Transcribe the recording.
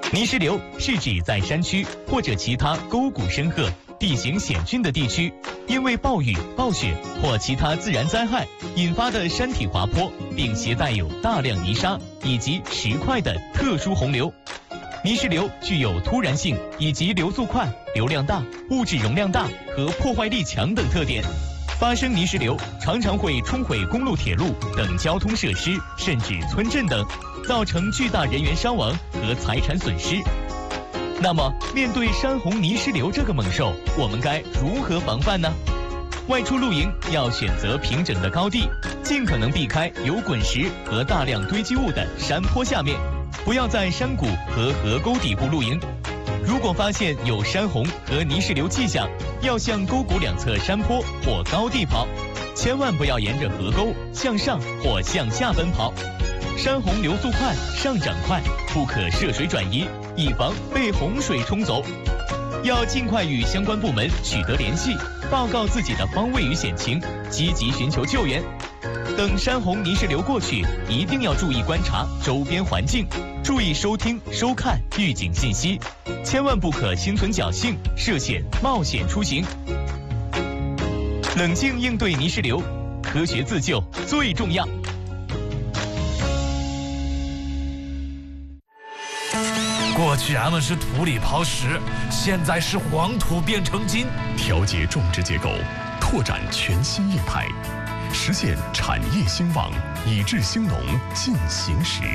泥石流是指在山区或者其他沟谷深壑、地形险峻的地区，因为暴雨、暴雪或其他自然灾害引发的山体滑坡，并携带有大量泥沙以及石块的特殊洪流。泥石流具有突然性以及流速快、流量大、物质容量大和破坏力强等特点。发生泥石流常常会冲毁公路、铁路等交通设施，甚至村镇等，造成巨大人员伤亡和财产损失。那么，面对山洪泥石流这个猛兽，我们该如何防范呢？外出露营要选择平整的高地，尽可能避开有滚石和大量堆积物的山坡下面，不要在山谷和河沟底部露营。如果发现有山洪和泥石流迹象，要向沟谷两侧山坡或高地跑，千万不要沿着河沟向上或向下奔跑。山洪流速快，上涨快，不可涉水转移，以防被洪水冲走。要尽快与相关部门取得联系，报告自己的方位与险情，积极寻求救援。等山洪泥石流过去，一定要注意观察周边环境，注意收听、收看预警信息，千万不可心存侥幸，涉险冒险出行。冷静应对泥石流，科学自救最重要。 过去俺们是土里刨食，现在是黄土变成金。 调节种植结构，拓展全新业态，实现产业兴旺，以治兴农进行时。